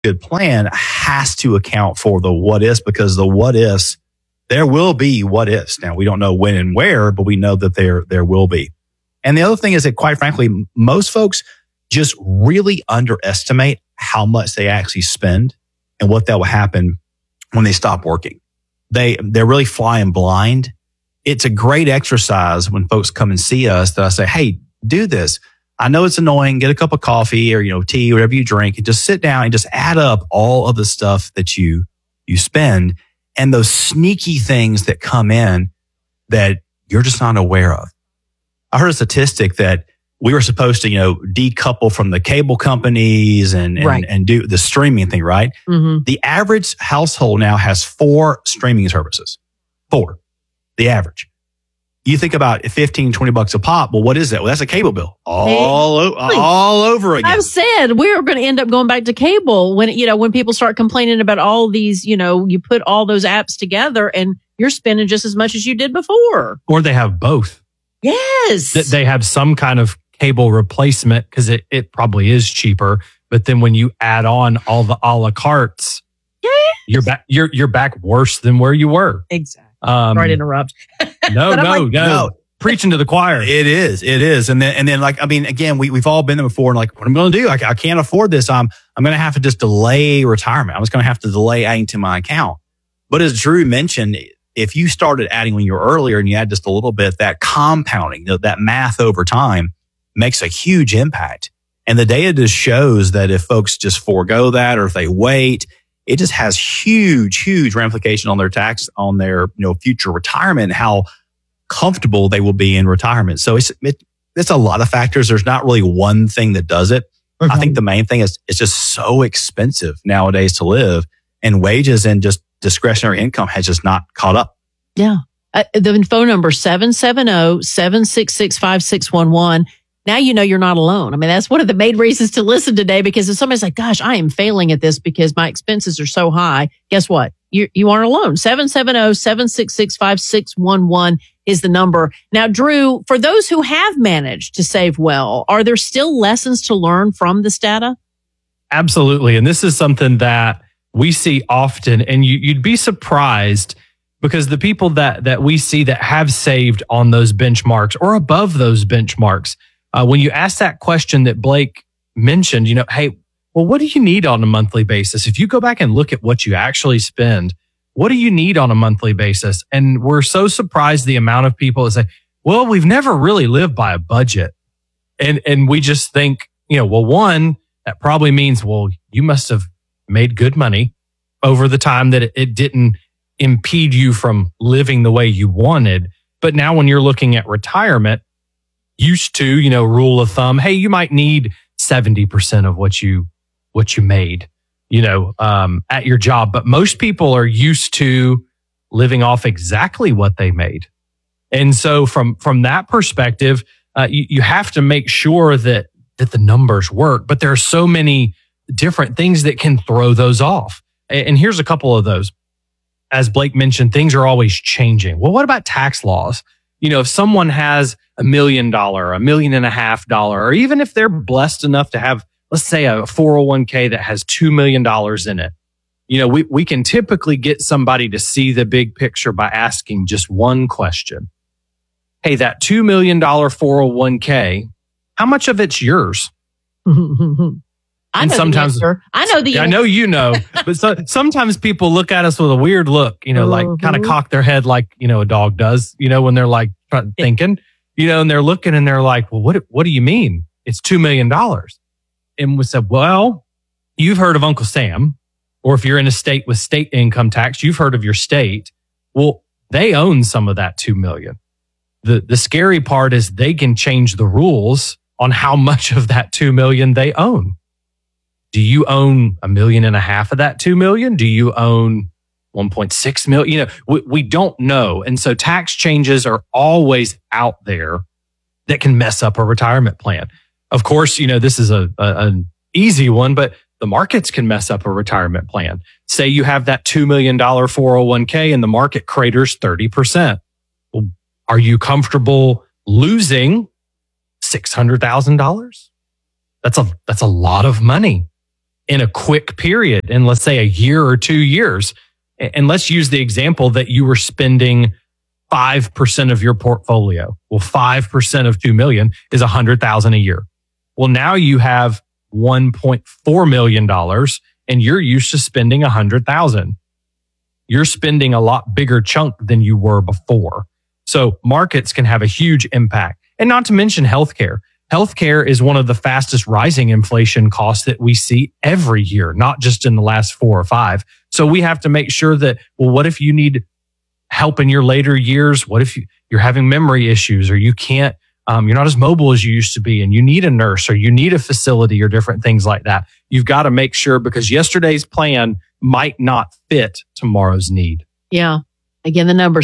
good plan has to account for the what ifs, because the what ifs, there will be what ifs. Now, we don't know when and where, but we know that there will be. And the other thing is that, quite frankly, most folks just really underestimate how much they actually spend and what that will happen when they stop working. They're really flying blind. It's a great exercise when folks come and see us that I say, hey, do this. I know it's annoying. Get a cup of coffee or, tea, whatever you drink, and just sit down and just add up all of the stuff that you spend and those sneaky things that come in that you're just not aware of. I heard a statistic that we were supposed to, decouple from the cable companies and do the streaming thing, right? Mm-hmm. The average household now has 4 streaming services. 4. The average. You think about $15-$20 a pop. Well, what is that? Well, that's a cable bill all over again. I've said we're going to end up going back to cable when people start complaining about all these, you put all those apps together and you're spending just as much as you did before. Or they have both. Yes. They have some kind of cable replacement because it probably is cheaper. But then when you add on all the a la cartes, you're back worse than where you were. Exactly. Sorry to interrupt. No. Preaching to the choir. It is. And then again, we've all been there before and what I'm going to do? I can't afford this. I'm going to have to just delay retirement. I'm just going to have to delay adding to my account. But as Drew mentioned, if you started adding when you were earlier and you add just a little bit, that compounding, that math over time makes a huge impact. And the data just shows that if folks just forego that, or if they wait, it just has huge ramification on their tax, on their future retirement, and how comfortable they will be in retirement. So it's a lot of factors. There's not really one thing that does it. Mm-hmm. I think the main thing is it's just so expensive nowadays to live, and wages and just discretionary income has just not caught up. Yeah. The phone number 770-766-5611. Now you're not alone. I mean, that's one of the main reasons to listen today, because if somebody's like, gosh, I am failing at this because my expenses are so high, guess what? You aren't alone. 770-766-5611 is the number. Now, Drew, for those who have managed to save well, are there still lessons to learn from this data? Absolutely. And this is something that we see often, and you'd be surprised, because the people that we see that have saved on those benchmarks or above those benchmarks, when you ask that question that Blake mentioned, hey, well, what do you need on a monthly basis? If you go back and look at what you actually spend, what do you need on a monthly basis? And we're so surprised the amount of people that say, well, we've never really lived by a budget. And we just think, one, that probably means, well, you must have made good money over the time that it didn't impede you from living the way you wanted. But now when you're looking at retirement, used to, rule of thumb, hey, you might need 70% of what you made, at your job. But most people are used to living off exactly what they made. And so from that perspective, you have to make sure that the numbers work. But there are so many different things that can throw those off. And here's a couple of those. As Blake mentioned, things are always changing. Well, what about tax laws? If someone has $1 million, $1.5 million, or even if they're blessed enough to have, let's say, a 401k that has $2 million in it, we can typically get somebody to see the big picture by asking just one question. Hey, that $2 million 401k, how much of it's yours? I know the answer. I know you know, but sometimes people look at us with a weird look, like kind of cock their head like, a dog does, when they're like thinking, and they're looking and they're like, well, what do you mean? It's $2 million. And we said, well, you've heard of Uncle Sam, or if you're in a state with state income tax, you've heard of your state. Well, they own some of that $2 million. The scary part is they can change the rules on how much of that $2 million they own. Do you own $1.5 million of that $2 million? Do you own 1.6 million? We don't know. And so tax changes are always out there that can mess up a retirement plan. Of course, this is an easy one, but the markets can mess up a retirement plan. Say you have that $2 million 401k and the market craters 30%. Well, are you comfortable losing $600,000? That's a lot of money. in a quick period, in let's say a year or 2 years. And let's use the example that you were spending 5% of your portfolio. Well, 5% of 2 million is 100,000 a year. Well, now you have $1.4 million and you're used to spending 100,000. You're spending a lot bigger chunk than you were before. So markets can have a huge impact. And not to mention healthcare. Healthcare is one of the fastest rising inflation costs that we see every year, not just in the last 4 or 5. So we have to make sure that, well, what if you need help in your later years? What if you're having memory issues, or you can't, you're not as mobile as you used to be, and you need a nurse, or you need a facility, or different things like that. You've got to make sure, because yesterday's plan might not fit tomorrow's need. Yeah. Again, the number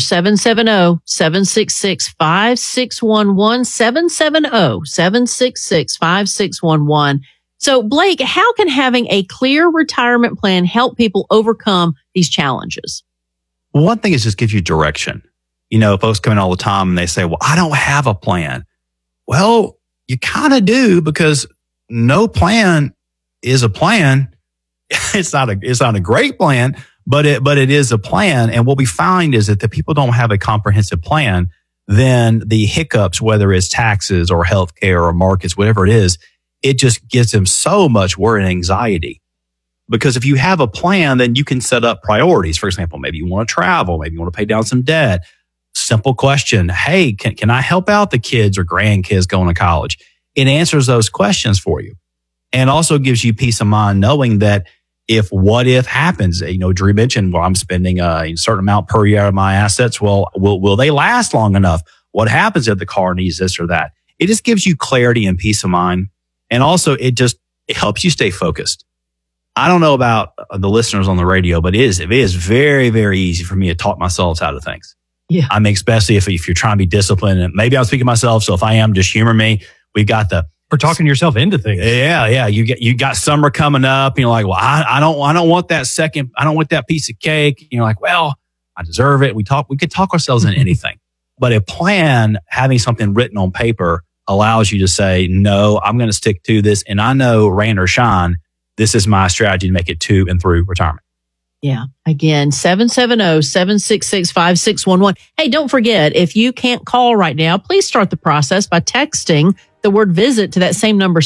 770-766-5611, 770-766-5611. So Blake, how can having a clear retirement plan help people overcome these challenges? Well, one thing is just give you direction. You know, folks come in all the time and they say, well, I don't have a plan. Well, you kind of do, because no plan is a plan. It's not a great plan, but it is a plan. And what we find is that the people don't have a comprehensive plan, then the hiccups, whether it's taxes or healthcare or markets, whatever it is, it just gives them so much worry and anxiety. Because if you have a plan, then you can set up priorities. For example, maybe you want to travel, maybe you want to pay down some debt. Simple question. Hey, can I help out the kids or grandkids going to college? It answers those questions for you. And also gives you peace of mind knowing that what if happens, you know, Drew mentioned, well, I'm spending a certain amount per year of my assets. Well, will they last long enough? What happens if the car needs this or that? It just gives you clarity and peace of mind. And also it helps you stay focused. I don't know about the listeners on the radio, but it is very, very easy for me to talk myself out of things. Yeah. I mean, especially if you're trying to be disciplined, and maybe I'm speaking to myself. So if I am, just humor me. We've got or talking yourself into things. Yeah. You got summer coming up, and you're like, well, I don't want I don't want that piece of cake. And you're like, well, I deserve it. We could talk ourselves into anything, but a plan, having something written on paper, allows you to say, no, I'm going to stick to this. And I know, rain or shine, this is my strategy to make it to and through retirement. Yeah. Again, 770-766-5611. Hey, don't forget, if you can't call right now, please start the process by texting the word visit to that same number,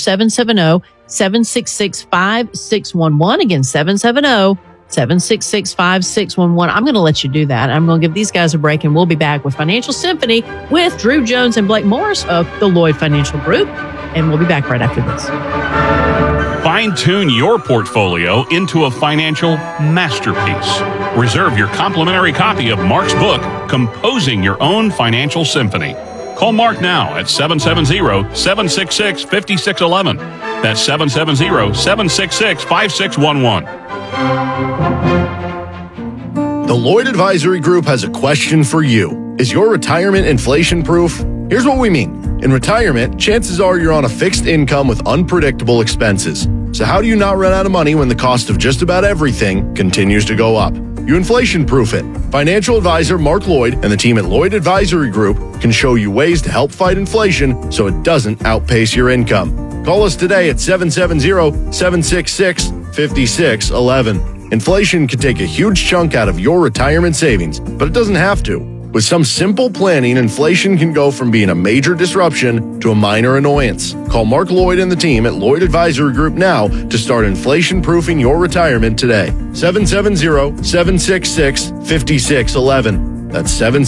770-766-5611. Again, 770-766-5611. I'm going to let you do that. I'm going to give these guys a break, and we'll be back with Financial Symphony with Drew Jones and Blake Morris of the Lloyd Financial Group. And we'll be back right after this. Fine-tune your portfolio into a financial masterpiece. Reserve your complimentary copy of Mark's book, Composing Your Own Financial Symphony. Call Mark now at 770-766-5611. That's 770-766-5611. The Lloyd Advisory Group has a question for you. Is your retirement inflation-proof? Here's what we mean. In retirement, chances are you're on a fixed income with unpredictable expenses. So how do you not run out of money when the cost of just about everything continues to go up? You inflation-proof it. Financial advisor Mark Lloyd and the team at Lloyd Advisory Group can show you ways to help fight inflation so it doesn't outpace your income. Call us today at 770-766-5611. Inflation can take a huge chunk out of your retirement savings, but it doesn't have to. With some simple planning, inflation can go from being a major disruption to a minor annoyance. Call Mark Lloyd and the team at Lloyd Advisory Group now to start inflation-proofing your retirement today. 770-766-5611. That's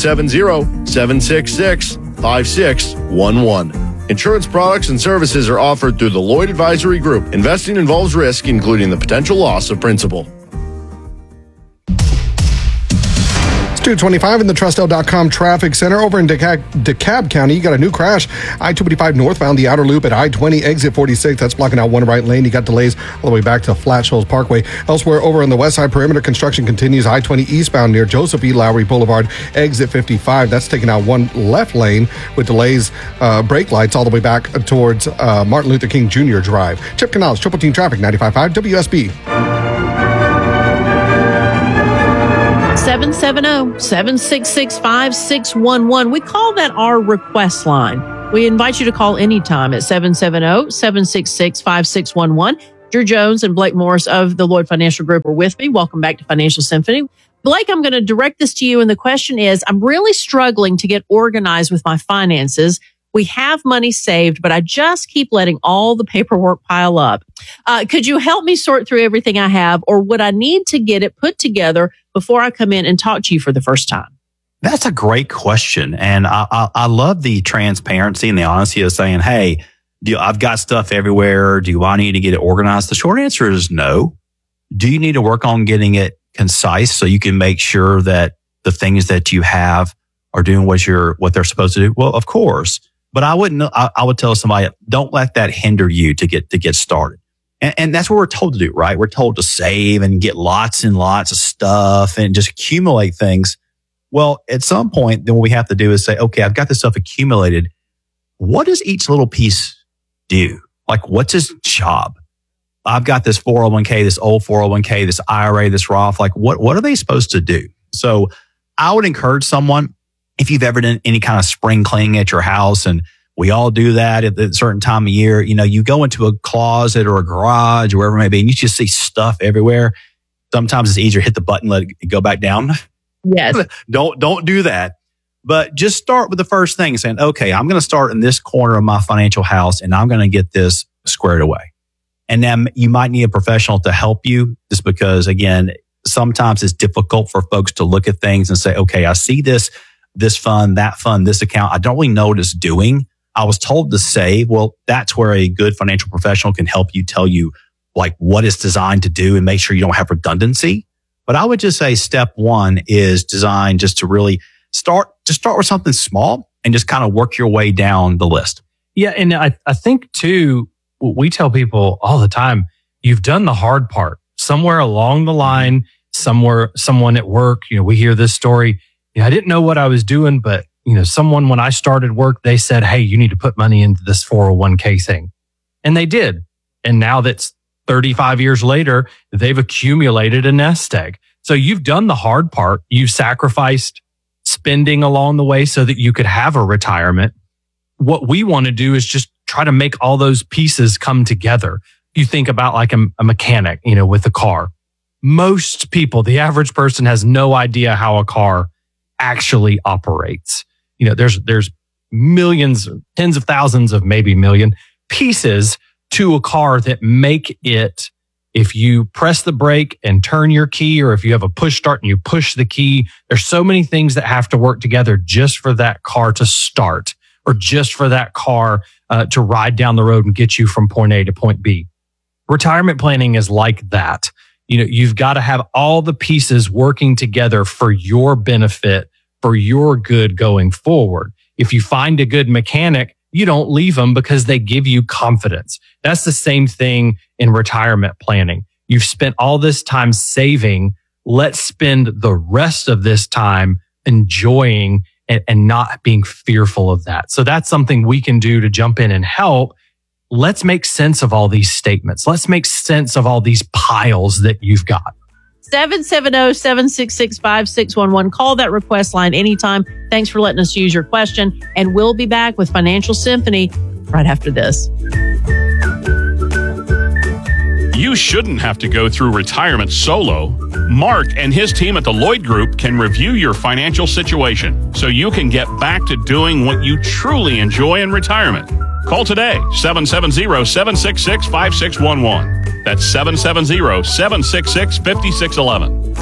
770-766-5611. Insurance products and services are offered through the Lloyd Advisory Group. Investing involves risk, including the potential loss of principal. 225 in the TrustL.com Traffic Center over in DeKalb County. You got a new crash. I-285 northbound, the outer loop at I-20, exit 46. That's blocking out one right lane. You got delays all the way back to Flat Shoals Parkway. Elsewhere over on the west side, perimeter construction continues. I-20 eastbound near Joseph E. Lowry Boulevard, exit 55. That's taking out one left lane with delays, brake lights all the way back towards Martin Luther King Jr. Drive. Chip Canals, Triple Team Traffic, 95.5 WSB. 770-766-5611. We call that our request line. We invite you to call anytime at 770-766-5611. Drew Jones and Blake Morris of the Lloyd Financial Group are with me. Welcome back to Financial Symphony. Blake, I'm going to direct this to you. And the question is, I'm really struggling to get organized with my finances. We have money saved, but I just keep letting all the paperwork pile up. Could you help me sort through everything I have, or would I need to get it put together before I come in and talk to you for the first time? That's a great question. And I love the transparency and the honesty of saying, hey, I've got stuff everywhere. Do I need to get it organized? The short answer is no. Do you need to work on getting it concise so you can make sure that the things that you have are doing what they're supposed to do? Well, of course. But I would tell somebody, don't let that hinder you to get started. And that's what we're told to do, right? We're told to save and get lots and lots of stuff and just accumulate things. Well, at some point, then what we have to do is say, okay, I've got this stuff accumulated. What does each little piece do? Like, what's his job? I've got this 401k, this old 401k, this IRA, this Roth. Like, what are they supposed to do? So I would encourage someone, if you've ever done any kind of spring cleaning at your house, and we all do that at a certain time of year, you go into a closet or a garage or wherever it may be, and you just see stuff everywhere. Sometimes it's easier to hit the button, let it go back down. Yes. Don't do that. But just start with the first thing, saying, okay, I'm going to start in this corner of my financial house and I'm going to get this squared away. And then you might need a professional to help you, just because, again, sometimes it's difficult for folks to look at things and say, okay, I see this fund, that fund, this account. I don't really know what it's doing. I was told to save. Well, that's where a good financial professional can help you, tell you like what it's designed to do and make sure you don't have redundancy. But I would just say step one is designed just to really start with something small and just kind of work your way down the list. Yeah. And I think too, we tell people all the time, you've done the hard part. Somewhere along the line, someone at work, we hear this story. I didn't know what I was doing, but someone, when I started work, they said, hey, you need to put money into this 401k thing. And they did. And now that's 35 years later, they've accumulated a nest egg. So you've done the hard part. You've sacrificed spending along the way so that you could have a retirement. What we want to do is just try to make all those pieces come together. You think about like a mechanic, with a car. Most people, the average person, has no idea how a car actually operates. There's millions, tens of thousands of maybe million pieces to a car that make it, if you press the brake and turn your key, or if you have a push start and you push the key, there's so many things that have to work together just for that car to start, or just for that car to ride down the road and get you from point A to point B. Retirement planning is like that. You've got to have all the pieces working together for your benefit, for your good going forward. If you find a good mechanic, you don't leave them because they give you confidence. That's the same thing in retirement planning. You've spent all this time saving. Let's spend the rest of this time enjoying and not being fearful of that. So that's something we can do to jump in and help. Let's make sense of all these statements. Let's make sense of all these piles that you've got. 770-766-5611. Call that request line anytime. Thanks for letting us use your question. And we'll be back with Financial Symphony right after this. You shouldn't have to go through retirement solo. Mark and his team at the Lloyd Group can review your financial situation so you can get back to doing what you truly enjoy in retirement. Call today, 770-766-5611. That's 770-766-5611.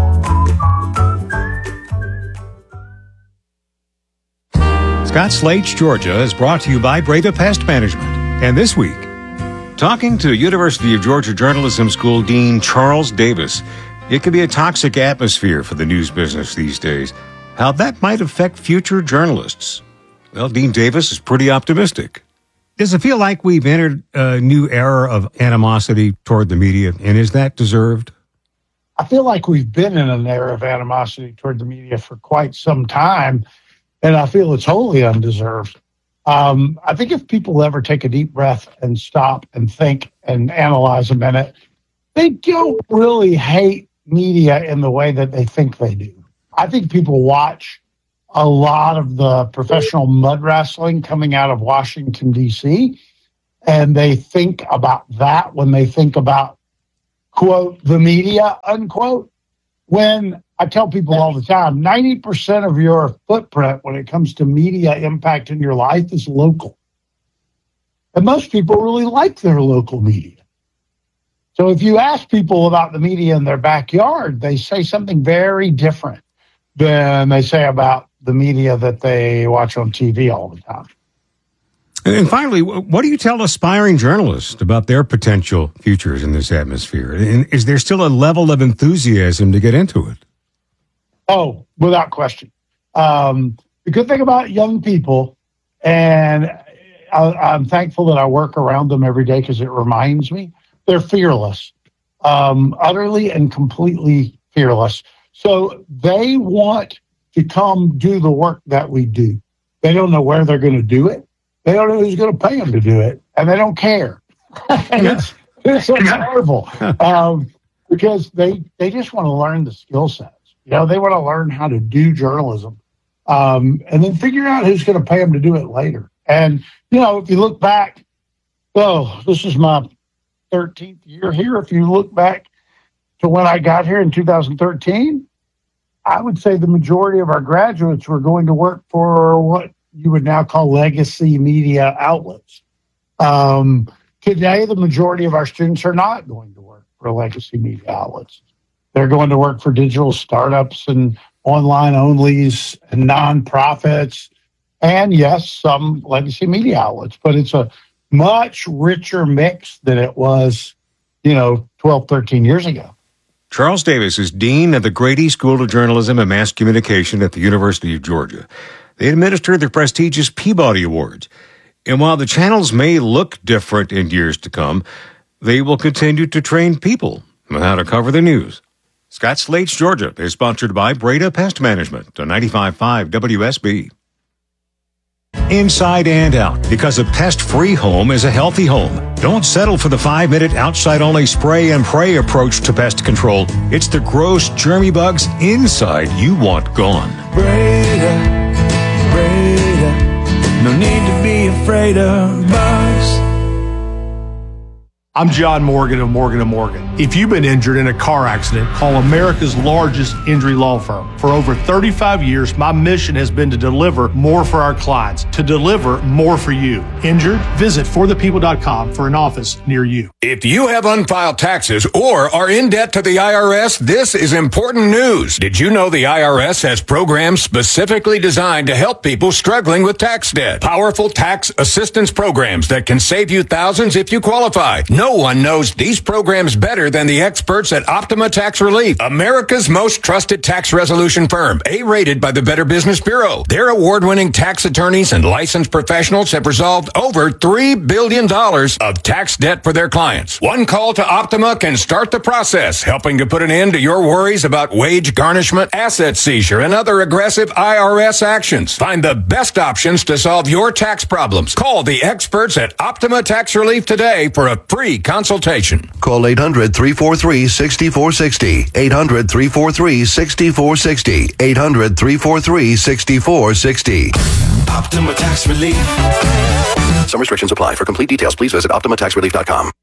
Scotts Lakes, Georgia is brought to you by Breda Pest Management. And this week, talking to University of Georgia Journalism School Dean Charles Davis, it can be a toxic atmosphere for the news business these days. How that might affect future journalists. Well, Dean Davis is pretty optimistic. Does it feel like we've entered a new era of animosity toward the media, and is that deserved? I feel like we've been in an era of animosity toward the media for quite some time, and I feel it's wholly undeserved. I think if people ever take a deep breath and stop and think and analyze a minute, they don't really hate media in the way that they think they do. I think people watch a lot of the professional mud wrestling coming out of Washington, D.C., And they think about that when they think about, quote, the media, unquote. When I tell people all the time, 90% of your footprint when it comes to media impact in your life is local. And most people really like their local media. So if you ask people about the media in their backyard, they say something very different than they say about the media that they watch on TV all the time. And finally, what do you tell aspiring journalists about their potential futures in this atmosphere? And is there still a level of enthusiasm to get into it? Oh, without question. The good thing about young people, and I'm thankful that I work around them every day because it reminds me, they're fearless, utterly and completely fearless. So they want to come do the work that we do. They don't know where they're going to do it. They don't know who's going to pay them to do it, and they don't care. It's horrible because they just want to learn the skill sets. They want to learn how to do journalism, and then figure out who's going to pay them to do it later. And if you look back, this is my 13th year here. If you look back to when I got here in 2013, I would say the majority of our graduates were going to work for what you would now call legacy media outlets. Today, the majority of our students are not going to work for legacy media outlets. They're going to work for digital startups and online onlys and nonprofits, and yes, some legacy media outlets. But it's a much richer mix than it was, 12, 13 years ago. Charles Davis is Dean of the Grady School of Journalism and Mass Communication at the University of Georgia. They administer the prestigious Peabody Awards. And while the channels may look different in years to come, they will continue to train people on how to cover the news. Scott Slate's Georgia is sponsored by Breda Pest Management on 95.5 WSB. Inside and out, because a pest-free home is a healthy home. Don't settle for the 5-minute outside-only spray and pray approach to pest control. It's the gross germy bugs inside you want gone. Breda, no need to be afraid of bugs. I'm John Morgan of Morgan & Morgan. If you've been injured in a car accident, call America's largest injury law firm. For over 35 years, my mission has been to deliver more for our clients, to deliver more for you. Injured? Visit forthepeople.com for an office near you. If you have unfiled taxes or are in debt to the IRS, this is important news. Did you know the IRS has programs specifically designed to help people struggling with tax debt? Powerful tax assistance programs that can save you thousands if you qualify. No one knows these programs better than the experts at Optima Tax Relief, America's most trusted tax resolution firm, A-rated by the Better Business Bureau. Their award-winning tax attorneys and licensed professionals have resolved over $3 billion of tax debt for their clients. One call to Optima can start the process, helping to put an end to your worries about wage garnishment, asset seizure, and other aggressive IRS actions. Find the best options to solve your tax problems. Call the experts at Optima Tax Relief today for a free consultation. Call 800-343-6460. 800-343-6460. 800-343-6460. Optima Tax Relief. Some restrictions apply. For complete details, please visit OptimaTaxRelief.com.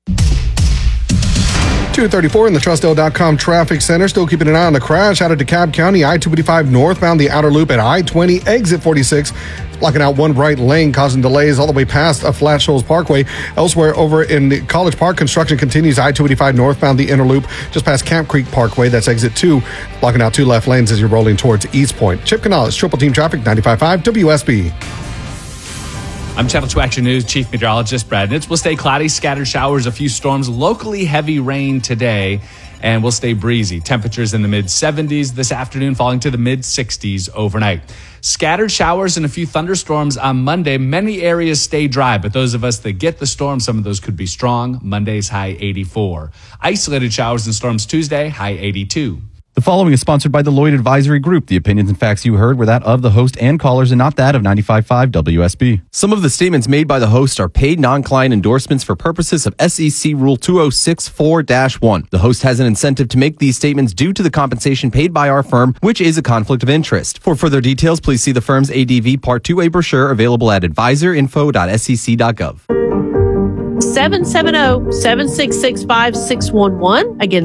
234 in the Trustdale.com traffic center. Still keeping an eye on the crash out of DeKalb County. I-285 northbound the outer loop at I-20 exit 46. Blocking out one right lane, causing delays all the way past Flat Shoals Parkway. Elsewhere over in College Park, construction continues. I-285 northbound the inner loop just past Camp Creek Parkway. That's exit 2. Blocking out 2 left lanes as you're rolling towards East Point. Chip Canales, Triple Team Traffic, 95.5 WSB. I'm Channel 2 Action News Chief Meteorologist Brad Nitz. We'll stay cloudy, scattered showers, a few storms, locally heavy rain today, and we'll stay breezy. Temperatures in the mid-70s this afternoon, falling to the mid-60s overnight. Scattered showers and a few thunderstorms on Monday. Many areas stay dry, but those of us that get the storm, some of those could be strong. Monday's high 84. Isolated showers and storms Tuesday, high 82. The following is sponsored by the Lloyd Advisory Group. The opinions and facts you heard were that of the host and callers and not that of 95.5 WSB. Some of the statements made by the host are paid non-client endorsements for purposes of SEC Rule 2064-1. The host has an incentive to make these statements due to the compensation paid by our firm, which is a conflict of interest. For further details, please see the firm's ADV Part 2A brochure available at advisorinfo.sec.gov. 770-766-5611. Again,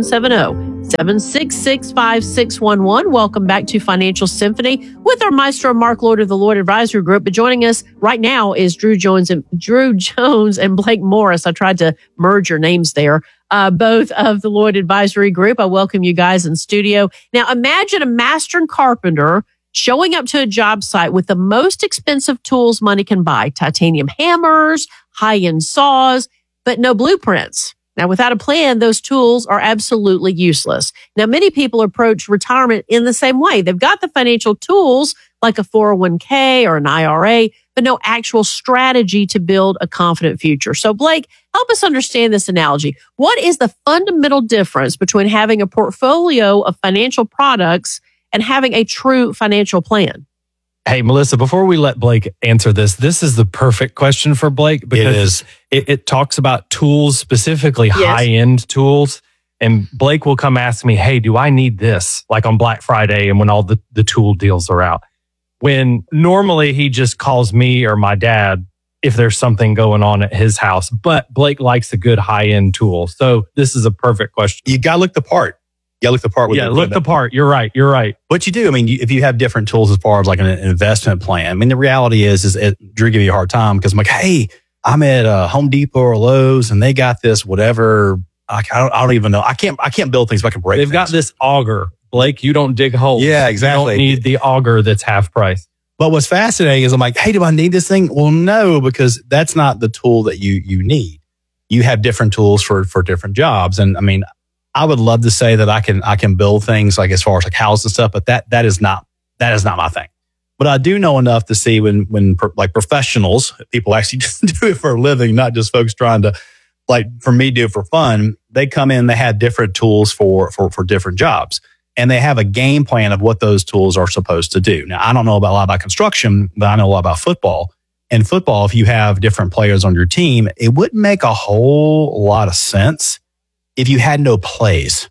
770-766-5611. Welcome back to Financial Symphony with our maestro, Mark Lloyd of the Lloyd Advisory Group. But joining us right now is Drew Jones and Blake Morris. I tried to merge your names there. Both of the Lloyd Advisory Group. I welcome you guys in studio. Now, imagine a master and carpenter showing up to a job site with the most expensive tools money can buy: titanium hammers, high-end saws, but no blueprints. Now, without a plan, those tools are absolutely useless. Now, many people approach retirement in the same way. They've got the financial tools like a 401k or an IRA, but no actual strategy to build a confident future. So, Blake, help us understand this analogy. What is the fundamental difference between having a portfolio of financial products and having a true financial plan? Hey, Melissa, before we let Blake answer this is the perfect question for Blake because it talks about tools, specifically high-end tools. And Blake will come ask me, hey, do I need this? Like on Black Friday and when all the tool deals are out. When normally he just calls me or my dad if there's something going on at his house. But Blake likes a good high-end tool. So this is a perfect question. You got to look the part. Yeah, look the part. Look the part. You're right. But you do. I mean, if you have different tools as far as like an investment plan, I mean, the reality is Drew give you a hard time because I'm like, hey, I'm at Home Depot or Lowe's and they got this whatever. I don't even know. I can't build things, but I can break. They've got this auger. Blake, you don't dig holes. Yeah, exactly. You don't need the auger that's half price. But what's fascinating is I'm like, hey, do I need this thing? Well, no, because that's not the tool that you need. You have different tools for different jobs. And I mean, I would love to say that I can build things like as far as like houses and stuff, but that is not my thing. But I do know enough to see when like professionals, people actually do it for a living, not just folks trying to, like for me, do it for fun. They come in, they have different tools for different jobs, and they have a game plan of what those tools are supposed to do. Now, I don't know a lot about construction, but I know a lot about football. And football, if you have different players on your team, it wouldn't make a whole lot of sense if you had no plays.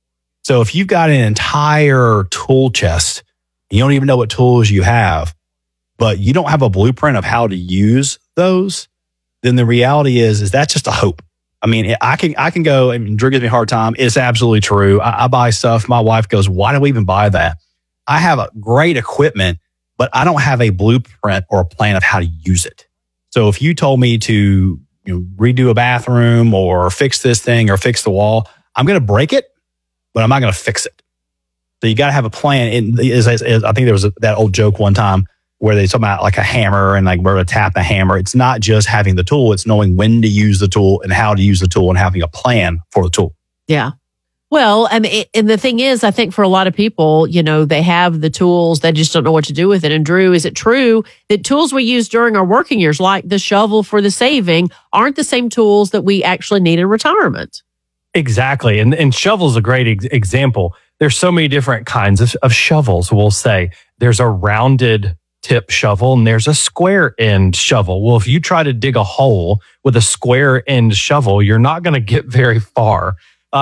So if you've got an entire tool chest, you don't even know what tools you have, but you don't have a blueprint of how to use those, then the reality is that's just a hope. I mean, I can go, I mean, Drew gives me a hard time. It's absolutely true. I buy stuff. My wife goes, why do we even buy that? I have a great equipment, but I don't have a blueprint or a plan of how to use it. So if you told me to redo a bathroom or fix this thing or fix the wall, I'm going to break it, but I'm not going to fix it. So you got to have a plan. I think there was that old joke one time where they talk about like a hammer and like where to tap a hammer. It's not just having the tool. It's knowing when to use the tool and how to use the tool and having a plan for the tool. Yeah. Well, I mean, and the thing is, I think for a lot of people, they have the tools, they just don't know what to do with it. And Drew, is it true that tools we use during our working years, like the shovel for the saving, aren't the same tools that we actually need in retirement? Exactly. And shovel's a great example. There's so many different kinds of shovels. We'll say there's a rounded tip shovel and there's a square end shovel. Well, if you try to dig a hole with a square end shovel, you're not going to get very far.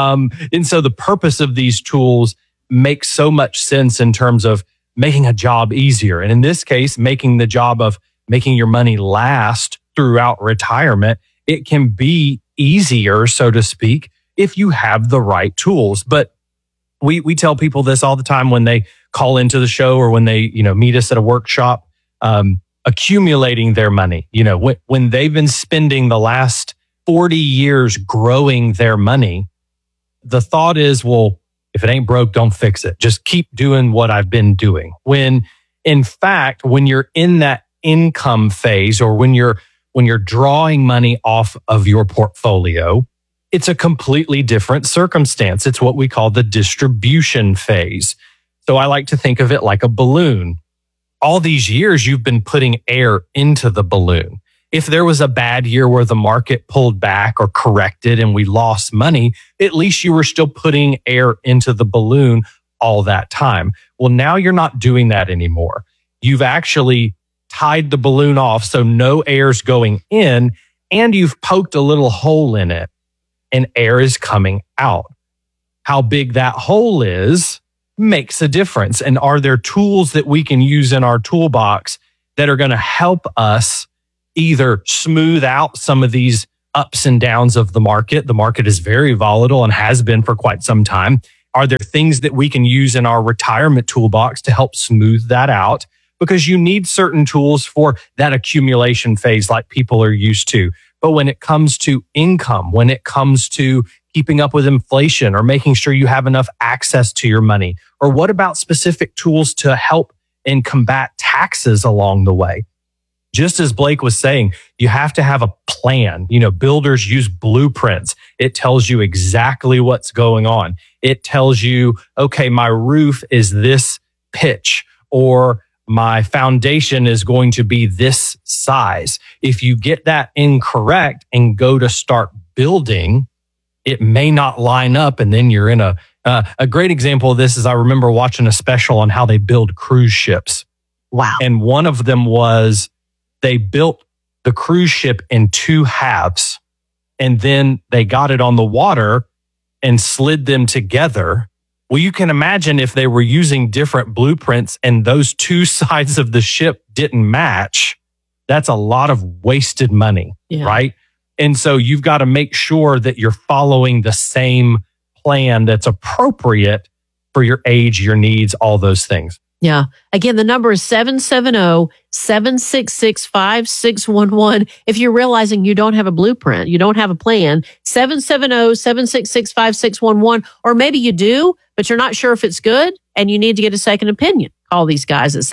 And so the purpose of these tools makes so much sense in terms of making a job easier. And in this case, making the job of making your money last throughout retirement, it can be easier, so to speak, if you have the right tools. But we tell people this all the time when they call into the show or when they, meet us at a workshop, accumulating their money. When they've been spending the last 40 years growing their money, the thought is, well, if it ain't broke, don't fix it. Just keep doing what I've been doing. When in fact, when you're in that income phase or when you're drawing money off of your portfolio, it's a completely different circumstance. It's what we call the distribution phase. So I like to think of it like a balloon. All these years, you've been putting air into the balloon. If there was a bad year where the market pulled back or corrected and we lost money, at least you were still putting air into the balloon all that time. Well, now you're not doing that anymore. You've actually tied the balloon off so no air's going in, and you've poked a little hole in it and air is coming out. How big that hole is makes a difference. And are there tools that we can use in our toolbox that are going to help us either smooth out some of these ups and downs of the market. The market is very volatile and has been for quite some time. Are there things that we can use in our retirement toolbox to help smooth that out? Because you need certain tools for that accumulation phase like people are used to. But when it comes to income, when it comes to keeping up with inflation or making sure you have enough access to your money, or what about specific tools to help and combat taxes along the way? Just as Blake was saying, you have to have a plan. You know, builders use blueprints. It tells you exactly what's going on. It tells you, okay, my roof is this pitch, or my foundation is going to be this size. If you get that incorrect and go to start building, it may not line up. And then you're in a great example of this is I remember watching a special on how they build cruise ships. Wow. And one of them was they built the cruise ship in two halves, and then they got it on the water and slid them together. Well, you can imagine if they were using different blueprints and those two sides of the ship didn't match, that's a lot of wasted money, right? And so you've got to make sure that you're following the same plan that's appropriate for your age, your needs, all those things. Yeah. Again, the number is 770-766-5611. If you're realizing you don't have a blueprint, you don't have a plan, 770-766-5611, or maybe you do, but you're not sure if it's good and you need to get a second opinion. Call these guys at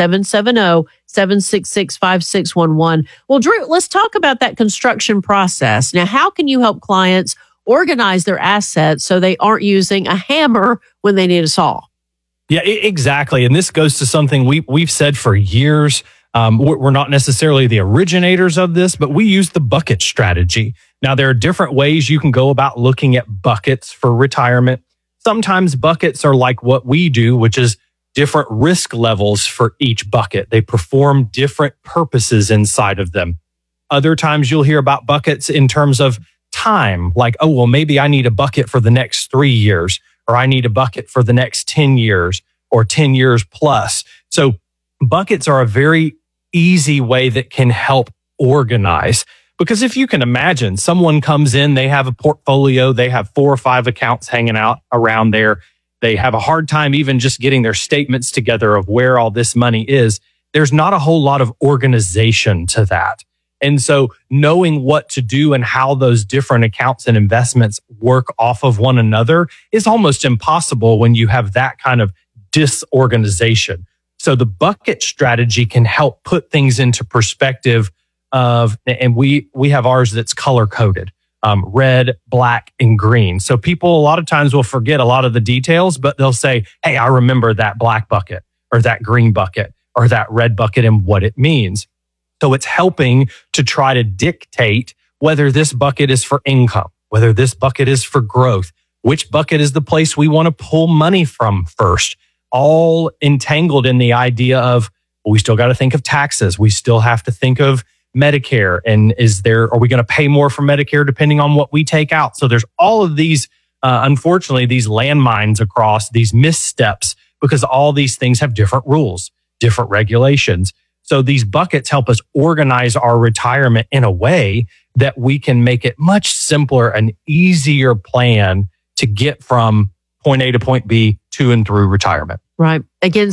770-766-5611. Well, Drew, let's talk about that construction process. Now, how can you help clients organize their assets so they aren't using a hammer when they need a saw? Yeah, exactly. And this goes to something we've said for years. We're not necessarily the originators of this, but we use the bucket strategy. Now, there are different ways you can go about looking at buckets for retirement. Sometimes buckets are like what we do, which is different risk levels for each bucket. They perform different purposes inside of them. Other times you'll hear about buckets in terms of time, like, oh, well, maybe I need a bucket for the next 3 years, or I need a bucket for the next 10 years or 10 years plus. So buckets are a very easy way that can help organize. Because if you can imagine, someone comes in, they have a portfolio, they have 4 or 5 accounts hanging out around there. They have a hard time even just getting their statements together of where all this money is. There's not a whole lot of organization to that. And so knowing what to do and how those different accounts and investments work off of one another is almost impossible when you have that kind of disorganization. So the bucket strategy can help put things into perspective of, and we have ours that's color coded, red, black, and green. So people a lot of times will forget a lot of the details, but they'll say, hey, I remember that black bucket or that green bucket or that red bucket and what it means. So it's helping to try to dictate whether this bucket is for income, whether this bucket is for growth, which bucket is the place we want to pull money from first, all entangled in the idea of, well, we still got to think of taxes. We still have to think of Medicare. And are we going to pay more for Medicare depending on what we take out? So there's all of these, unfortunately, these landmines across these missteps because all these things have different rules, different regulations. So these buckets help us organize our retirement in a way that we can make it much simpler and easier plan to get from point A to point B to and through retirement. Right. Again,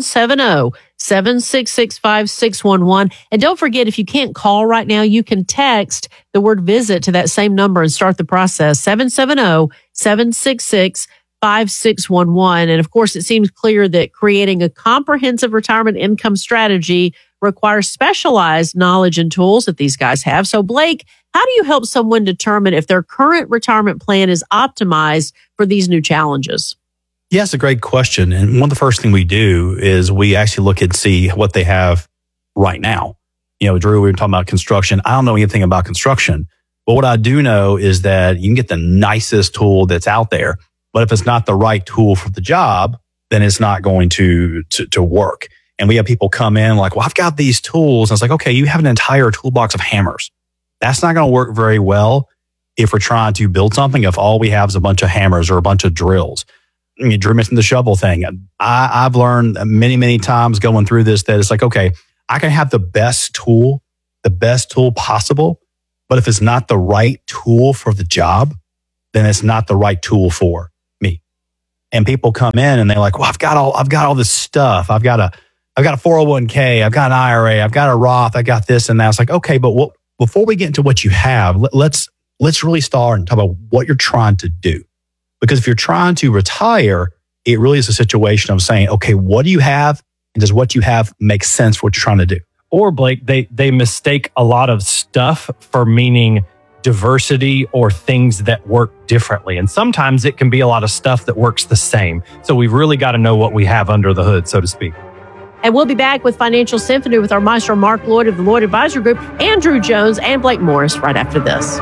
770-766-5611. And don't forget, if you can't call right now, you can text the word visit to that same number and start the process. 770-766-5611. And of course, it seems clear that creating a comprehensive retirement income strategy requires specialized knowledge and tools that these guys have. So Blake, how do you help someone determine if their current retirement plan is optimized for these new challenges? Yeah, it's a great question. And one of the first things we do is we actually look and see what they have right now. You know, Drew, we were talking about construction. I don't know anything about construction, but what I do know is that you can get the nicest tool that's out there. But if it's not the right tool for the job, then it's not going to work. And we have people come in like, well, I've got these tools. And it's like, okay, you have an entire toolbox of hammers. That's not going to work very well if we're trying to build something, if all we have is a bunch of hammers or a bunch of drills. I mean, Drew mentioned the shovel thing. I've learned many, many times going through this that it's like, okay, I can have the best tool possible, But if it's not the right tool for the job, then it's not the right tool for me. And people come in and they're like, well, I've got all this stuff. I've got a 401k. I've got an IRA. I've got a Roth. I got this and that. It's like, okay, but before we get into what you have, let's really start and talk about what you're trying to do. Because if you're trying to retire, it really is a situation of saying, okay, what do you have? And does what you have make sense for what you're trying to do? Or Blake, they mistake a lot of stuff for meaning diversity or things that work differently. And sometimes it can be a lot of stuff that works the same. So we've really got to know what we have under the hood, so to speak. And we'll be back with Financial Symphony with our maestro, Mark Lloyd of the Lloyd Advisory Group, Andrew Jones, and Blake Morris right after this.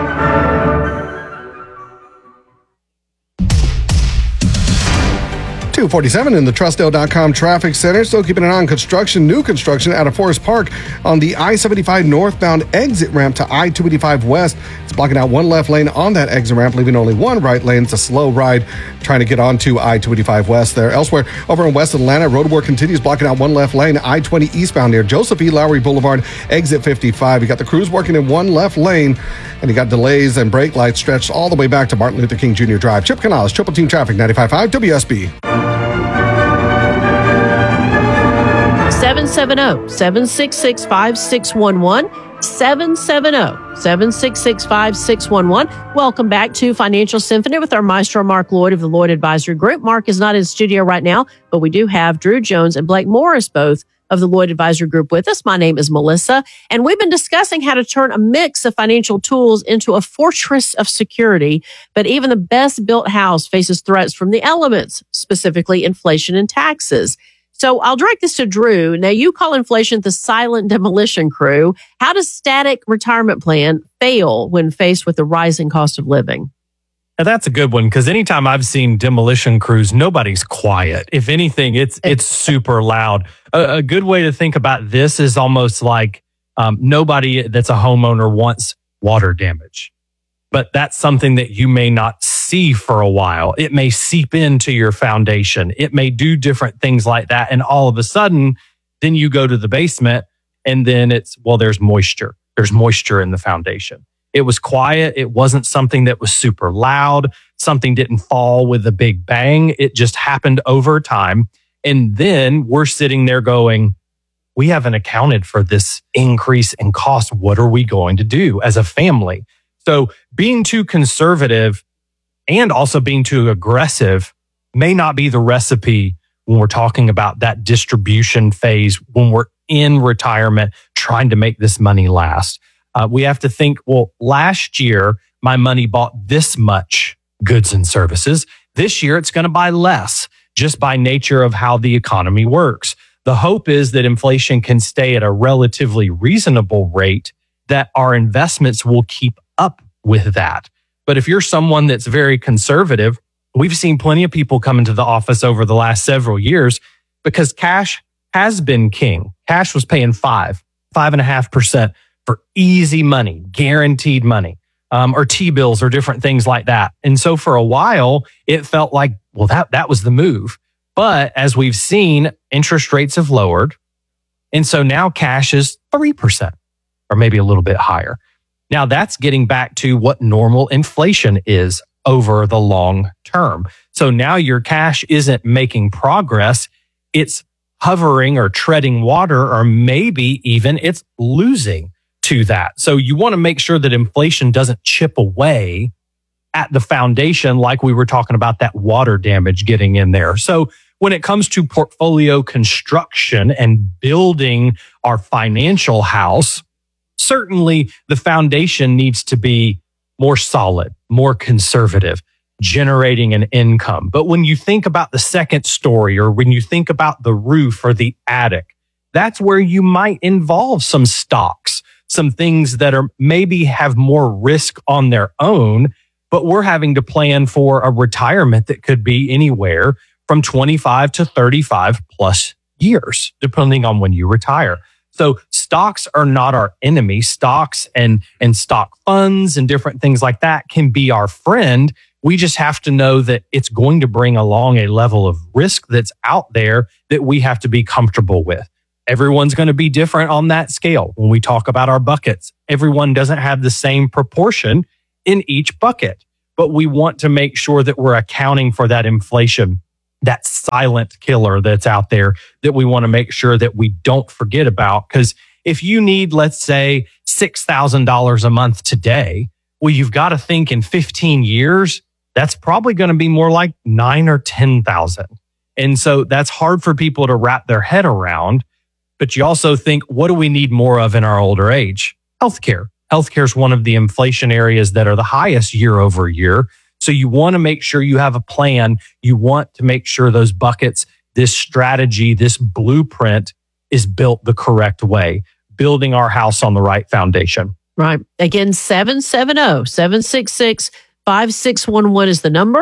247 in the Trustdale.com traffic center. Still keeping an eye on construction, new construction out of Forest Park on the I-75 northbound exit ramp to I-285 west. It's blocking out one left lane on that exit ramp, leaving only one right lane. It's a slow ride trying to get onto I-285 west there. Elsewhere, over in West Atlanta, road work continues blocking out one left lane, I-20 eastbound near Joseph E. Lowry Boulevard, exit 55. You got the crews working in one left lane, and you got delays and brake lights stretched all the way back to Martin Luther King Jr. Drive. Chip Canales, Triple Team Traffic, 95.5 WSB. 770-766-5611. 770-766-5611. Welcome back to Financial Symphony with our maestro, Mark Lloyd of the Lloyd Advisory Group. Mark is not in studio right now, but we do have Drew Jones and Blake Morris, both of the Lloyd Advisory Group, with us. My name is Melissa, and we've been discussing how to turn a mix of financial tools into a fortress of security. But even the best built house faces threats from the elements, specifically inflation and taxes. So I'll direct this to Drew. Now, you call inflation the silent demolition crew. How does static retirement plan fail when faced with the rising cost of living? Now, that's a good one, because anytime I've seen demolition crews, nobody's quiet. If anything, it's super loud. A good way to think about this is almost like nobody that's a homeowner wants water damage. But that's something that you may not see for a while. It may seep into your foundation. It may do different things like that. And all of a sudden, then you go to the basement and then it's, well, there's moisture. There's moisture in the foundation. It was quiet. It wasn't something that was super loud. Something didn't fall with a big bang. It just happened over time. And then we're sitting there going, we haven't accounted for this increase in cost. What are we going to do as a family? So being too conservative and also being too aggressive may not be the recipe when we're talking about that distribution phase, when we're in retirement, trying to make this money last. We have to think, well, last year, my money bought this much goods and services. This year, it's going to buy less, just by nature of how the economy works. The hope is that inflation can stay at a relatively reasonable rate, that our investments will keep up with that. But if you're someone that's very conservative, we've seen plenty of people come into the office over the last several years because cash has been king. Cash was paying 5.5% for easy money, guaranteed money, or T-bills or different things like that. And so for a while, it felt like, well, that was the move. But as we've seen, interest rates have lowered. And so now cash is 3% or maybe a little bit higher. Now that's getting back to what normal inflation is over the long term. So now your cash isn't making progress. It's hovering or treading water, or maybe even it's losing to that. So you want to make sure that inflation doesn't chip away at the foundation, like we were talking about that water damage getting in there. So when it comes to portfolio construction and building our financial house, certainly the foundation needs to be more solid, more conservative, generating an income. But when you think about the second story, or when you think about the roof or the attic, that's where you might involve some stocks, some things that are maybe have more risk on their own, but we're having to plan for a retirement that could be anywhere from 25 to 35 plus years, depending on when you retire. So stocks are not our enemy. Stocks and stock funds and different things like that can be our friend. We just have to know that it's going to bring along a level of risk that's out there that we have to be comfortable with. Everyone's going to be different on that scale. When we talk about our buckets, everyone doesn't have the same proportion in each bucket, but we want to make sure that we're accounting for that inflation, that silent killer that's out there that we want to make sure that we don't forget about. Because if you need, let's say, $6,000 a month today, well, you've got to think in 15 years, that's probably going to be more like 9 or 10,000. And so that's hard for people to wrap their head around. But you also think, what do we need more of in our older age? Healthcare. Healthcare is one of the inflation areas that are the highest year over year. So you want to make sure you have a plan. You want to make sure those buckets, this strategy, this blueprint is built the correct way, building our house on the right foundation. Right. Again, 770-766-5611 is the number.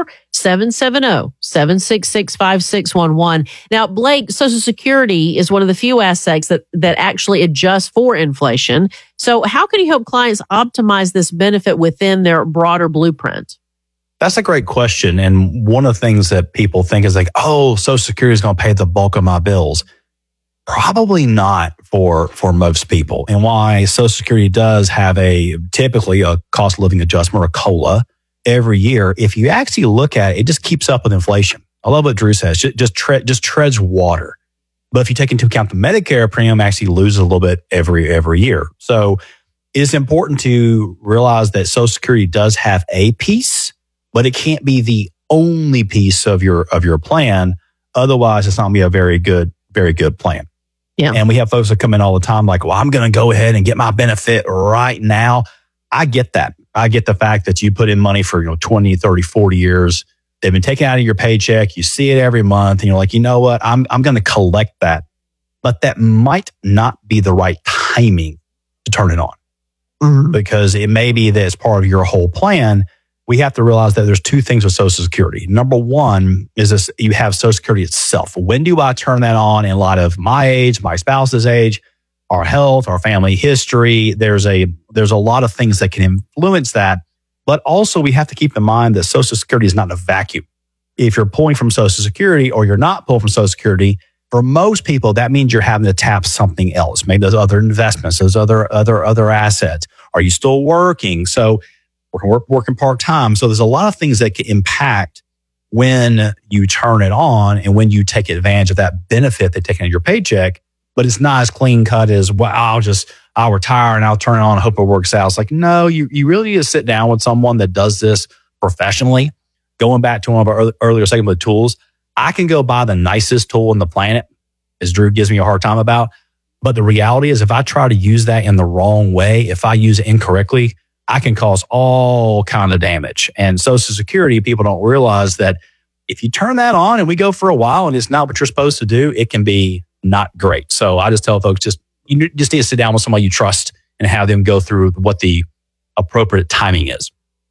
770-766-5611. Now, Blake, Social Security is one of the few assets that actually adjusts for inflation. So how can you help clients optimize this benefit within their broader blueprint? That's a great question. And one of the things that people think is like, oh, Social Security is going to pay the bulk of my bills. Probably not for most people. And why Social Security does have typically a cost of living adjustment, or COLA, every year. If you actually look at it, it just keeps up with inflation. I love what Drew says. Just treads water. But if you take into account the Medicare premium, actually loses a little bit every year. So it's important to realize that Social Security does have a piece, but it can't be the only piece of your plan. Otherwise, it's not going to be a very good plan. Yeah. And we have folks that come in all the time like, well, I'm going to go ahead and get my benefit right now. I get that. I get the fact that you put in money for 20, 30, 40 years. They've been taken out of your paycheck. You see it every month. And you're like, you know what? I'm going to collect that. But that might not be the right timing to turn it on. Mm-hmm. Because it may be that it's part of your whole plan. We have to realize that there's two things with Social Security. Number one is this: you have Social Security itself. When do I turn that on in light of my age, my spouse's age, our health, our family history? There's a lot of things that can influence that. But also we have to keep in mind that Social Security is not in a vacuum. If you're pulling from Social Security or you're not pulling from Social Security, for most people, that means you're having to tap something else. Maybe those other investments, those other assets. Are you still working? So working part-time. So there's a lot of things that can impact when you turn it on and when you take advantage of that benefit they're taking out of your paycheck. But it's not as clean cut as, well, I'll retire and I'll turn it on and hope it works out. It's like, no, you really need to sit down with someone that does this professionally. Going back to one of our earlier segment of tools, I can go buy the nicest tool on the planet, as Drew gives me a hard time about. But the reality is, if I try to use that in the wrong way, if I use it incorrectly, I can cause all kind of damage. And Social Security, people don't realize that if you turn that on and we go for a while and it's not what you're supposed to do, it can be not great. So I just tell folks, you just need to sit down with somebody you trust and have them go through what the appropriate timing is.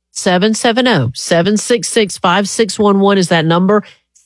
770-766-5611 is that number.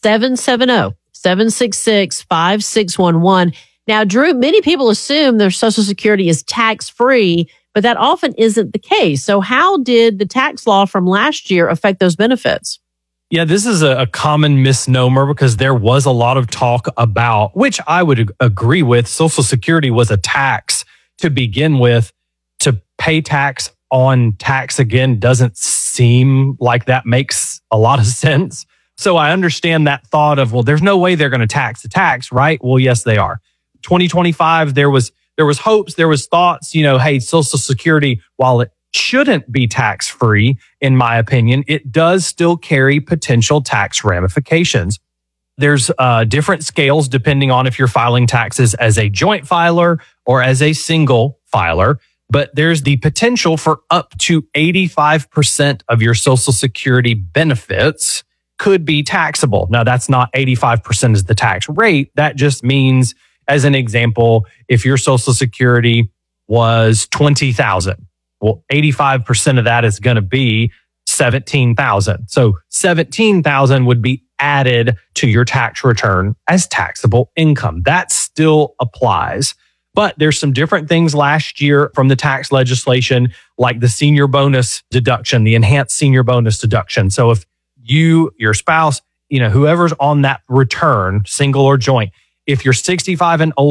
770-766-5611. Now, Drew, many people assume their Social Security is tax-free, but that often isn't the case. So how did the tax law from last year affect those benefits? Yeah, this is a common misnomer because there was a lot of talk about, which I would agree with, Social Security was a tax to begin with. To pay tax on tax again doesn't seem like that makes a lot of sense. So I understand that thought of, well, there's no way they're going to tax the tax, right? Well, yes, they are. 2025, there was hopes, there was thoughts, hey, Social Security, while it shouldn't be tax-free, in my opinion, it does still carry potential tax ramifications. There's different scales depending on if you're filing taxes as a joint filer or as a single filer, but there's the potential for up to 85% of your Social Security benefits could be taxable. Now, that's not 85% is the tax rate. That just means, as an example, if your Social Security was $20,000, well, 85% of that is going to be $17,000. So $17,000 would be added to your tax return as taxable income. That still applies. But there's some different things last year from the tax legislation, like the senior bonus deduction, the enhanced senior bonus deduction. So if you, your spouse, whoever's on that return, single or joint, if you're 65 and older,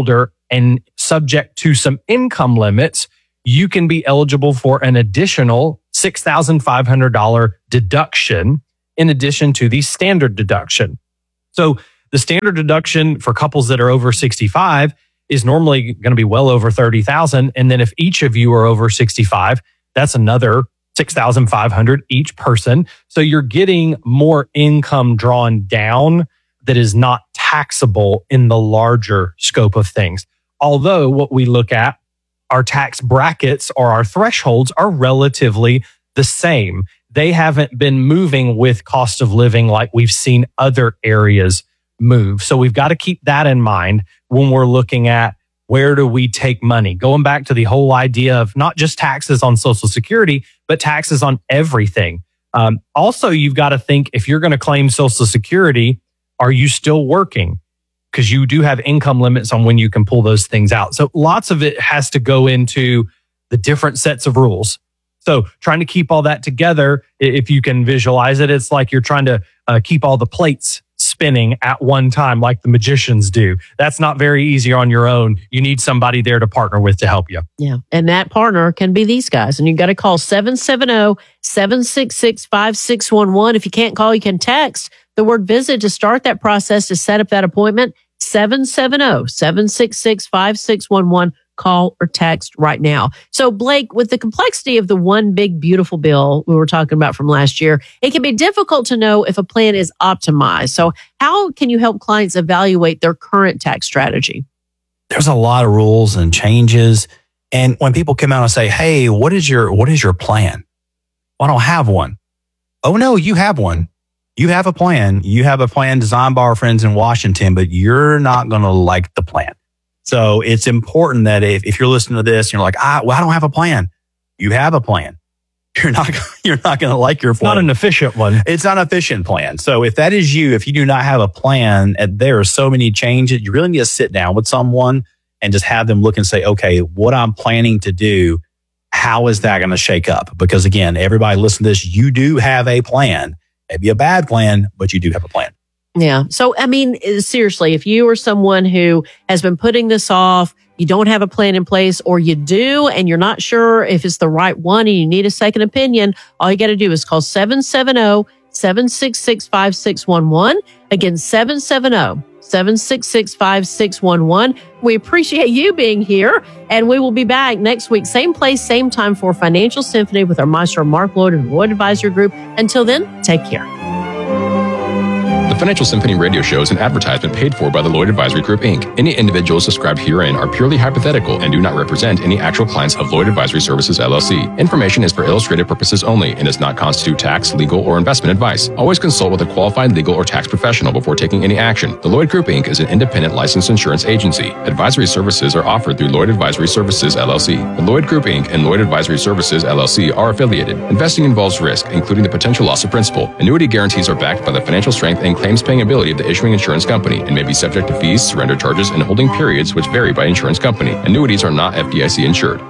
and subject to some income limits, you can be eligible for an additional $6,500 deduction in addition to the standard deduction. So the standard deduction for couples that are over 65 is normally going to be well over $30,000. And then if each of you are over 65, that's another $6,500 each person. So you're getting more income drawn down that is not taxable in the larger scope of things. Although what we look at, our tax brackets or our thresholds are relatively the same. They haven't been moving with cost of living like we've seen other areas move. So we've got to keep that in mind when we're looking at where do we take money? Going back to the whole idea of not just taxes on Social Security, but taxes on everything. Also, you've got to think if you're going to claim Social Security, are you still working? Because you do have income limits on when you can pull those things out. So lots of it has to go into the different sets of rules. So trying to keep all that together, if you can visualize it, it's like you're trying to keep all the plates spinning at one time like the magicians do. That's not very easy on your own. You need somebody there to partner with to help you. Yeah. And that partner can be these guys. And you got to call 770-766-5611. If you can't call, you can text the word visit to start that process to set up that appointment. 770-766-5611. Call or text right now. So Blake, with the complexity of the one big beautiful bill we were talking about from last year, it can be difficult to know if a plan is optimized. So how can you help clients evaluate their current tax strategy? There's a lot of rules and changes. And when people come out and say, hey, what is your plan? Well, I don't have one. Oh no, you have one. You have a plan. You have a plan designed by our friends in Washington, but you're not going to like the plan. So it's important that if you're listening to this and you're like, I don't have a plan. You have a plan. You're not going to like your plan. Not an efficient one. It's not an efficient plan. So if that is you, if you do not have a plan, there are so many changes. You really need to sit down with someone and just have them look and say, okay, what I'm planning to do, how is that going to shake up? Because again, everybody listen to this. You do have a plan. Maybe a bad plan, but you do have a plan. Yeah. So, I mean, seriously, if you are someone who has been putting this off, you don't have a plan in place, or you do, and you're not sure if it's the right one and you need a second opinion, all you got to do is call 770-766-5611. Again, 770-766-5611. We appreciate you being here, and we will be back next week, same place, same time for Financial Symphony with our maestro, Mark Lloyd of the Lloyd Advisory Group. Until then, take care. The Financial Symphony radio show is an advertisement paid for by the Lloyd Advisory Group, Inc. Any individuals described herein are purely hypothetical and do not represent any actual clients of Lloyd Advisory Services, LLC. Information is for illustrative purposes only and does not constitute tax, legal, or investment advice. Always consult with a qualified legal or tax professional before taking any action. The Lloyd Group, Inc. is an independent licensed insurance agency. Advisory services are offered through Lloyd Advisory Services, LLC. The Lloyd Group, Inc. and Lloyd Advisory Services, LLC are affiliated. Investing involves risk, including the potential loss of principal. Annuity guarantees are backed by the financial strength and claims-paying ability of the issuing insurance company and may be subject to fees, surrender charges, and holding periods which vary by insurance company. Annuities are not FDIC insured.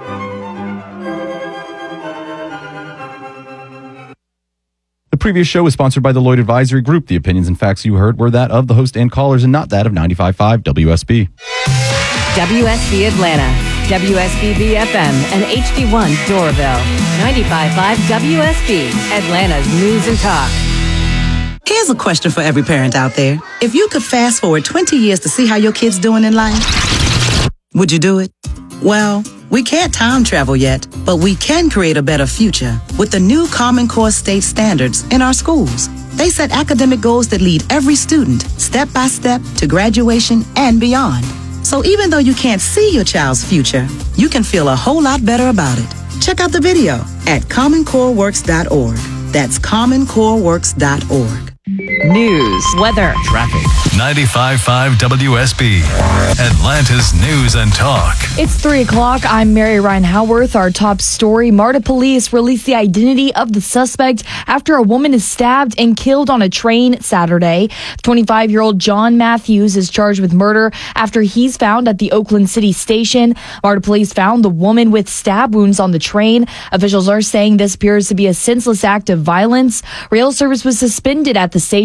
The previous show was sponsored by the Lloyd Advisory Group. The opinions and facts you heard were that of the host and callers and not that of 95.5 WSB. WSB Atlanta, WSB BFM, and HD1 Doraville. 95.5 WSB, Atlanta's News and Talk. Here's a question for every parent out there. If you could fast forward 20 years to see how your kid's doing in life, would you do it? Well, we can't time travel yet, but we can create a better future with the new Common Core state standards in our schools. They set academic goals that lead every student step by step to graduation and beyond. So even though you can't see your child's future, you can feel a whole lot better about it. Check out the video at commoncoreworks.org. That's commoncoreworks.org. News, weather, traffic. 95.5 WSB, Atlanta's News and Talk. It's 3 o'clock. I'm Mary Ryan Howarth. Our top story, MARTA police released the identity of the suspect after a woman is stabbed and killed on a train Saturday. 25-year-old John Matthews is charged with murder after he's found at the Oakland City station. MARTA police found the woman with stab wounds on the train. Officials are saying this appears to be a senseless act of violence. Rail service was suspended at the station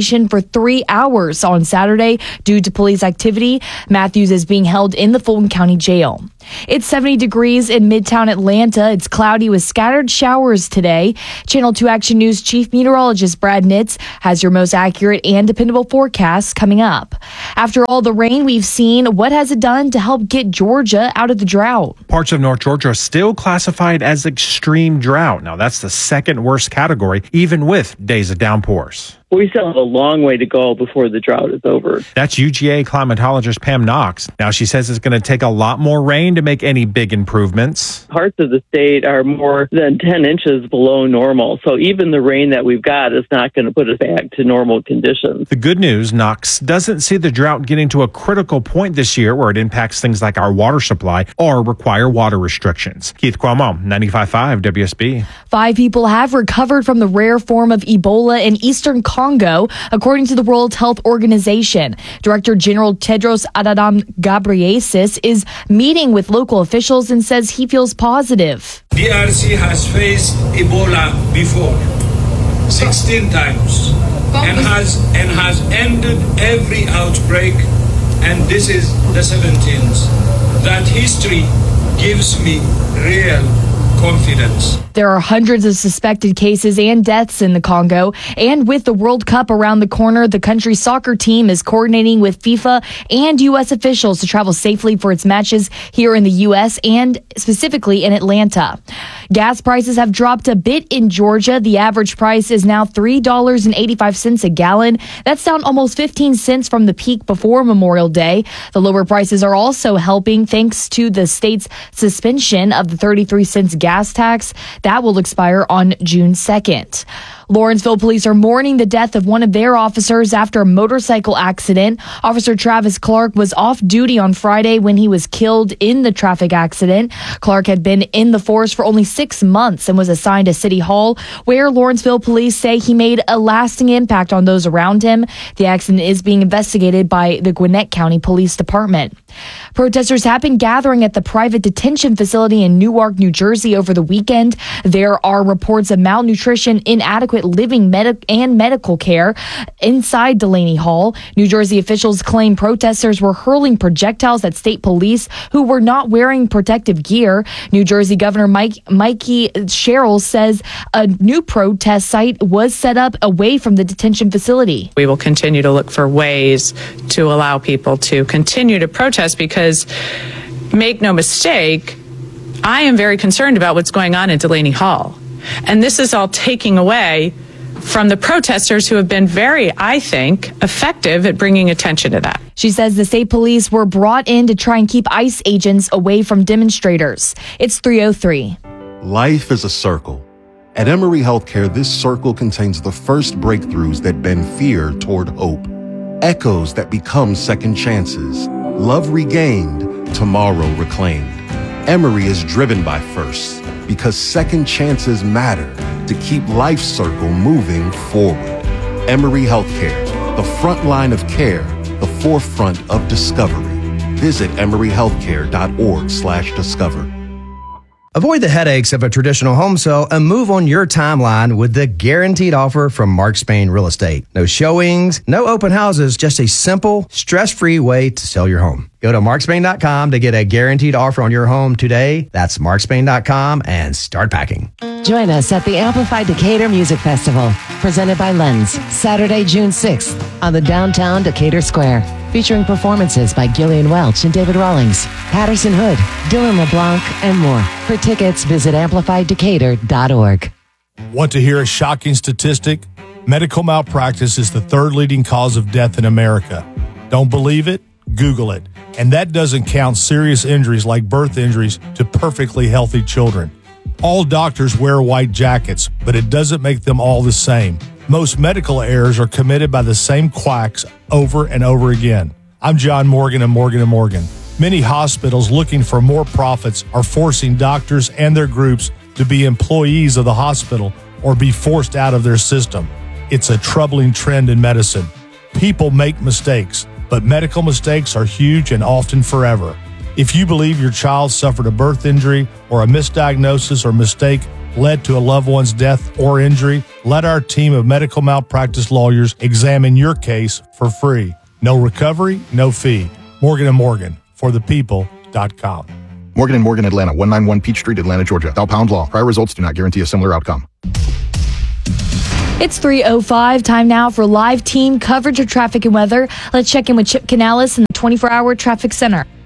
station for 3 hours on Saturday due to police activity. Matthews is being held in the Fulton County Jail. It's 70 degrees in Midtown Atlanta. It's cloudy with scattered showers today. Channel 2 Action News Chief Meteorologist Brad Nitz has your most accurate and dependable forecasts coming up. After all the rain we've seen, what has it done to help get Georgia out of the drought? Parts of North Georgia are still classified as extreme drought. Now, that's the second worst category, even with days of downpours. We still have a long way to go before the drought is over. That's UGA climatologist Pam Knox. Now, she says it's going to take a lot more rain to make any big improvements. Parts of the state are more than 10 inches below normal. So even the rain that we've got is not going to put us back to normal conditions. The good news, Knox doesn't see the drought getting to a critical point this year where it impacts things like our water supply or require water restrictions. Keith Cuomo, 95.5 WSB. 5 people have recovered from the rare form of Ebola in Eastern Congo, according to the World Health Organization. Director General Tedros Adhanom Ghebreyesus is meeting with local officials and says he feels positive. DRC has faced Ebola before, 16 times, and has ended every outbreak, and this is the 17th. That history gives me real confidence. There are hundreds of suspected cases and deaths in the Congo. And with the World Cup around the corner, the country's soccer team is coordinating with FIFA and U.S. officials to travel safely for its matches here in the U.S. and specifically in Atlanta. Gas prices have dropped a bit in Georgia. The average price is now $3.85 a gallon. That's down almost 15 cents from the peak before Memorial Day. The lower prices are also helping thanks to the state's suspension of the 33-cent gas tax. That will expire on June 2nd. Lawrenceville police are mourning the death of one of their officers after a motorcycle accident. Officer Travis Clark was off duty on Friday when he was killed in the traffic accident. Clark had been in the force for only 6 months and was assigned to City Hall, where Lawrenceville police say he made a lasting impact on those around him. The accident is being investigated by the Gwinnett County Police Department. Protesters have been gathering at the private detention facility in Newark, New Jersey over the weekend. There are reports of malnutrition, inadequate living and medical care inside Delaney Hall. New Jersey officials claim protesters were hurling projectiles at state police who were not wearing protective gear. New Jersey Governor Mikey Sherrill says a new protest site was set up away from the detention facility. We will continue to look for ways to allow people to continue to protest because, make no mistake, I am very concerned about what's going on in Delaney Hall. And this is all taking away from the protesters who have been very, I think, effective at bringing attention to that. She says the state police were brought in to try and keep ICE agents away from demonstrators. It's 3:03. Life is a circle. At Emory Healthcare, this circle contains the first breakthroughs that bend fear toward hope. Echoes that become second chances. Love regained, tomorrow reclaimed. Emory is driven by firsts because second chances matter to keep Life Circle moving forward. Emory Healthcare, the front line of care, the forefront of discovery. Visit emoryhealthcare.org/discover. Avoid the headaches of a traditional home sale and move on your timeline with the guaranteed offer from Mark Spain Real Estate. No showings, no open houses, just a simple, stress-free way to sell your home. Go to markspain.com to get a guaranteed offer on your home today. That's markspain.com and start packing. Join us at the Amplified Decatur Music Festival, presented by Lens, Saturday, June 6th on the downtown Decatur Square, featuring performances by Gillian Welch and David Rawlings, Patterson Hood, Dylan LeBlanc, and more. For tickets, visit amplifieddecatur.org. Want to hear a shocking statistic? Medical malpractice is the third leading cause of death in America. Don't believe it? Google it. And that doesn't count serious injuries like birth injuries to perfectly healthy children. All doctors wear white jackets, but it doesn't make them all the same. Most medical errors are committed by the same quacks over and over again. I'm John Morgan of Morgan & Morgan. Many hospitals looking for more profits are forcing doctors and their groups to be employees of the hospital or be forced out of their system. It's a troubling trend in medicine. People make mistakes, but medical mistakes are huge and often forever. If you believe your child suffered a birth injury or a misdiagnosis or mistake, led to a loved one's death or injury, let our team of medical malpractice lawyers examine your case for free. No recovery, no fee. Morgan & Morgan, forthepeople.com. Morgan & Morgan, Atlanta, 191 Peach Street, Atlanta, Georgia. Thou pound law. Prior results do not guarantee a similar outcome. It's 3:05. Time now for live team coverage of traffic and weather. Let's check in with Chip Canales in the 24-hour traffic center.